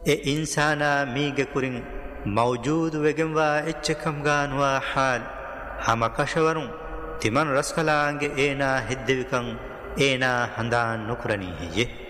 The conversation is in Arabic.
إنسانا ميغ كورين موجود وگنوا اتشكم غانوا حال هما كشورون تمن رسكلانگ اينا هدوكن اينا هندان نكرني هي